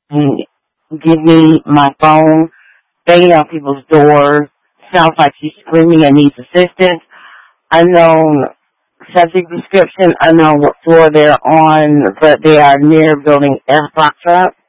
and give me my phone, banging on people's doors. Sounds like she's screaming and needs assistance. Unknown subject description, unknown what floor they're on, but they are near building F. Foxtrot.